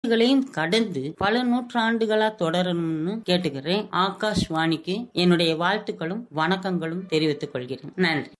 ஆண்டுகளையும் கடந்து பல நூற்றாண்டுகளா தொடரணும்னு கேட்டுக்கிறேன். ஆகாஷ்வாணிக்கு என்னுடைய வாழ்த்துக்களும் வணக்கங்களும் தெரிவித்துக் கொள்கிறேன். நன்றி.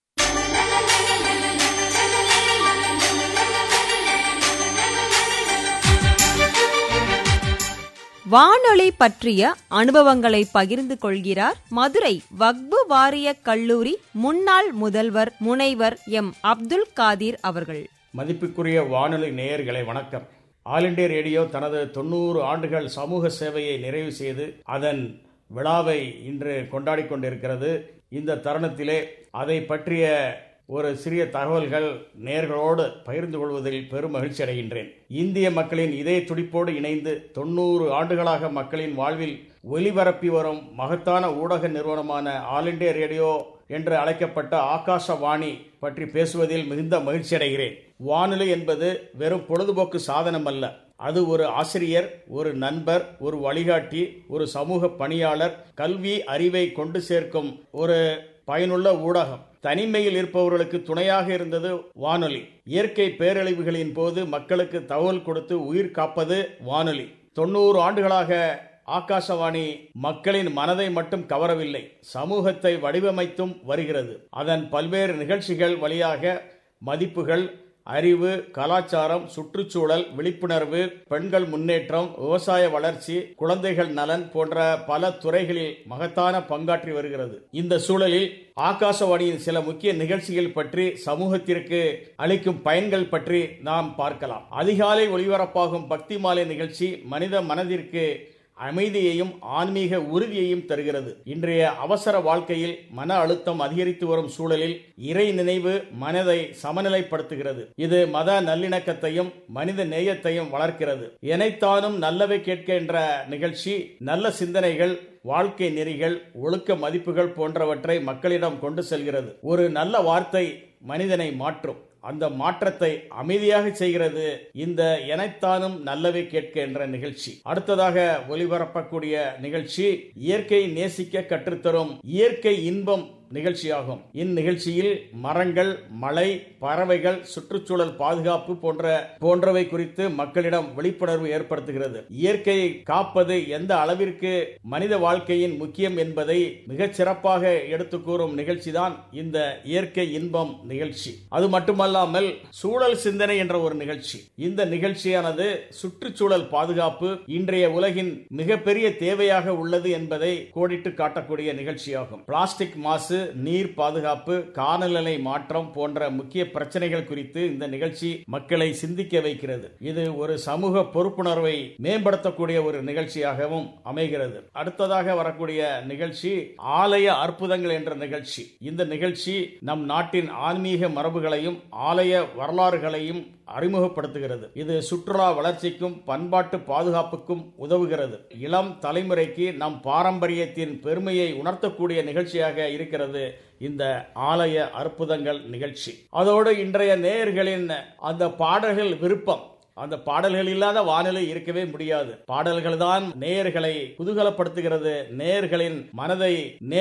வானொலி பற்றிய அனுபவங்களை பகிர்ந்து கொள்கிறார் மதுரை வக்பு வாரிய கல்லூரி முன்னாள் முதல்வர் முனைவர் எம் அப்துல் காதிர் அவர்கள். மதிப்புக்குரிய வானொலி நேயர்களை வணக்கம். ஆல் இண்டியா ரேடியோ தனது 90 ஆண்டுகள் சமூக சேவையை நிறைவு செய்து அதன் விழாவை இன்று கொண்டாடி கொண்டிருக்கிறது. இந்த தருணத்திலே அதை பற்றிய ஒரு சிறிய தகவல்கள் நேயர்களோடு பகிர்ந்து கொள்வதில் பெரும் மகிழ்ச்சி அடைகின்றேன். இந்திய மக்களின் இதய துடிப்போடு இணைந்து 90 ஆண்டுகளாக மக்களின் வாழ்வில் ஒலிபரப்பி வரும் மகத்தான ஊடக நிறுவனமான ஆல் இண்டியா ரேடியோ என்று அழைக்கப்பட்ட ஆகாசவாணி பற்றி பேசுவதில் மிகுந்த மகிழ்ச்சி அடைகிறேன். வானொலி என்பது வெறும் பொழுதுபோக்கு சாதனம் அல்ல. அது ஒரு ஆசிரியர், ஒரு நண்பர், ஒரு வழிகாட்டி, ஒரு சமூக பணியாளர், கல்வி அறிவை கொண்டு சேர்க்கும் ஒரு பயனுள்ள ஊடகம். தனிமையில் இருப்பவர்களுக்கு துணையாக இருந்தது வானொலி. இயற்கை பேரழிவுகளின் போது மக்களுக்கு தகவல் கொடுத்து உயிர் காப்பது வானொலி. 90 ஆண்டுகளாக ஆகாசவாணி மக்களின் மனதை மட்டும் கவரவில்லை, சமூகத்தை வடிவமைத்தும் வருகிறது. அதன் பல்வேறு நிகழ்ச்சிகள் வழியாக மதிப்புகள், அறிவு, கலாச்சாரம், சுற்றுச்சூழல், விழிப்புணர்வு, பெண்கள் முன்னேற்றம், விவசாய வளர்ச்சி, குழந்தைகள் நலன் போன்ற பல துறைகளில் மகத்தான பங்காற்றி வருகிறது. இந்த சூழலில் ஆகாசவாணியின் சில முக்கிய நிகழ்ச்சிகள் பற்றி, சமூகத்திற்கு அளிக்கும் பயன்கள் பற்றி நாம் பார்க்கலாம். அதிகாலை ஒளிபரப்பாகும் பக்தி மாலை நிகழ்ச்சி மனித மனதிற்கு அமைதியையும் ஆன்மீக உறுதியையும் தருகிறது. இன்றைய அவசர வாழ்க்கையில் மன அழுத்தம் அதிகரித்து வரும் சூழலில் இறை நினைவு மனதை சமநிலைப்படுத்துகிறது. இது மத நல்லிணக்கத்தையும் மனித நேயத்தையும் வளர்க்கிறது. எனைத்தானும் நல்லவை கேட்க என்ற நிகழ்ச்சி நல்ல சிந்தனைகள், வாழ்க்கை நெறிகள், ஒழுக்க மதிப்புகள் போன்றவற்றை மக்களிடம் கொண்டு செல்கிறது. ஒரு நல்ல வார்த்தை மனிதனை மாற்றும். அந்த மாற்றத்தை அமைதியாக செய்கிறது இந்த எனைத்தானும் நல்லவை கேட்க என்ற நிகழ்ச்சி. அடுத்ததாக ஒலிபரப்பக்கூடிய நிகழ்ச்சி இயற்கை நேசிக்க கற்றுத்தரும் இயற்கை இன்பம் நிகழ்ச்சியாகும். இந்நிகழ்ச்சியில் மரங்கள், மழை, பறவைகள், சுற்றுச்சூழல் பாதுகாப்பு போன்றவை குறித்து மக்களிடம் விழிப்புணர்வு ஏற்படுத்துகிறது. இயற்கையை காப்பது எந்த அளவிற்கு மனித வாழ்க்கையின் முக்கியம் என்பதை மிகச் சிறப்பாக எடுத்து கூறும் நிகழ்ச்சிதான் இந்த இயற்கை இன்பம் நிகழ்ச்சி. அது மட்டுமல்லாமல் சூழல் சிந்தனை என்ற ஒரு நிகழ்ச்சி. இந்த நிகழ்ச்சியானது சுற்றுச்சூழல் பாதுகாப்பு இன்றைய உலகின் மிகப்பெரிய தேவையாக உள்ளது என்பதை கோடிட்டு காட்டக்கூடிய நிகழ்ச்சியாகும். பிளாஸ்டிக் மாசு, நீர் பாதுகாப்பு, காலநிலை மாற்றம் போன்ற முக்கிய பிரச்சனைகள் குறித்து இந்த நிகழ்ச்சி மக்களை சிந்திக்க வைக்கிறது. இது ஒரு சமூக பொறுப்புணர்வை மேம்படுத்தக்கூடிய ஒரு நிகழ்ச்சியாகவும் அமைகிறது. அடுத்ததாக வரக்கூடிய நிகழ்ச்சி ஆலய அற்புதங்கள் என்ற நிகழ்ச்சி. இந்த நிகழ்ச்சி நம் நாட்டின் ஆன்மீக மரபுகளையும் ஆலய வரலாறுகளையும் அறிமுகப்படுத்துகிறது. இது சுற்றுலா வளர்ச்சிக்கும் பண்பாட்டு பாதுகாப்புக்கும் உதவுகிறது. இளம் தலைமுறைக்கு நம் பாரம்பரியத்தின் பெருமையை உணர்த்தக்கூடிய நிகழ்ச்சியாக இருக்கிறது இந்த ஆலய அற்புதங்கள் நிகழ்ச்சி. அதோடு இன்றைய நேயர்களின் அந்த பாடல்கள் விருப்பம், அந்த பாடல்கள் இல்லாத வானிலை இருக்கவே முடியாது. பாடல்கள் தான் நேயர்களை குதூகலப்படுத்துகிறது. நேயர்களின் மனதை,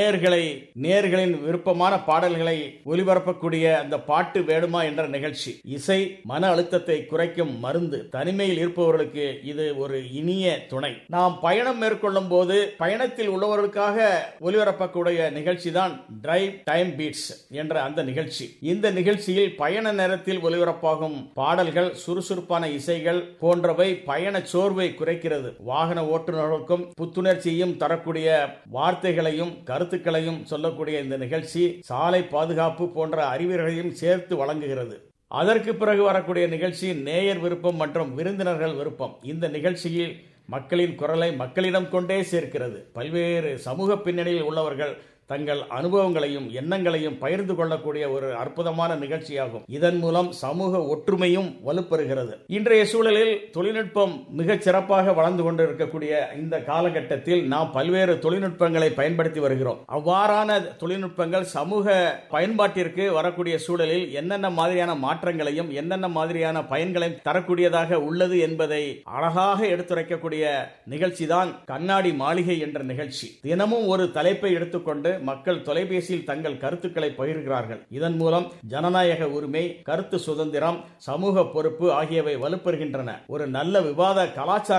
நேயர்களின் விருப்பமான பாடல்களை ஒலிபரப்பக்கூடிய அந்த பாட்டு வேணுமா என்ற நிகழ்ச்சி. இசை மன அழுத்தத்தை குறைக்கும் மருந்து. தனிமையில் இருப்பவர்களுக்கு இது ஒரு இனிய துணை. நாம் பயணம் மேற்கொள்ளும் போது பயணத்தில் உள்ளவர்களுக்காக ஒலிபரப்பக்கூடிய நிகழ்ச்சி தான் டிரைவ் டைம் பீட்ஸ் என்ற அந்த நிகழ்ச்சி. இந்த நிகழ்ச்சியில் பயண நேரத்தில் ஒலிபரப்பாகும் பாடல்கள், சுறுசுறுப்பான இசைகள் போன்றவை பயண சோர்வை குறைக்கிறது. வாகன ஓட்டுநர்களுக்கும் புத்துணர்ச்சியையும் தரக்கூடிய வார்த்தைகளையும் கருத்துக்களையும் சொல்லக்கூடிய இந்த நிகழ்ச்சி சாலை பாதுகாப்பு போன்ற அறிவுரைகளையும் சேர்த்து வழங்குகிறது. அதற்கு பிறகு வரக்கூடிய நிகழ்ச்சி நேயர் விருப்பம் மற்றும் விருந்தினர்கள் விருப்பம். இந்த நிகழ்ச்சியில் மக்களின் குரலை மக்களிடம் கொண்டே சேர்க்கிறது. பல்வேறு சமூக பின்னணியில் உள்ளவர்கள் தங்கள் அனுபவங்களையும் எண்ணங்களையும் பகிர்ந்து கொள்ளக்கூடிய ஒரு அற்புதமான நிகழ்ச்சியாகும். இதன் மூலம் சமூக ஒற்றுமையும் வலுப்பெறுகிறது. இன்றைய சூழலில் தொழில்நுட்பம் மிகச் சிறப்பாக வளர்ந்து கொண்டிருக்கக்கூடிய இந்த காலகட்டத்தில் நாம் பல்வேறு தொழில்நுட்பங்களை பயன்படுத்தி வருகிறோம். அவ்வாறான தொழில்நுட்பங்கள் சமூக பயன்பாட்டிற்கு வரக்கூடிய சூழலில் என்னென்ன மாதிரியான மாற்றங்களையும் என்னென்ன மாதிரியான பயன்களையும் தரக்கூடியதாக உள்ளது என்பதை அழகாக எடுத்துரைக்கக்கூடிய நிகழ்ச்சி தான் கண்ணாடி மாளிகை என்ற நிகழ்ச்சி. தினமும் ஒரு தலைப்பை எடுத்துக்கொண்டு மக்கள் தொலைபேசியில் தங்கள் கருத்துக்களை பகிர்கிறார்கள். இதன் மூலம் ஜனநாயக உரிமை, கருத்து சுதந்திரம், சமூக பொறுப்பு ஆகியவை வலுப்பெறுகின்றன. ஒரு நல்ல விவாத கலாச்சார